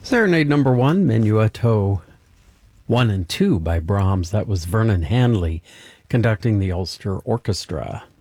Serenade number one, Menuetto 1 and 2 by Brahms. That was Vernon Hanley conducting the Ulster Orchestra.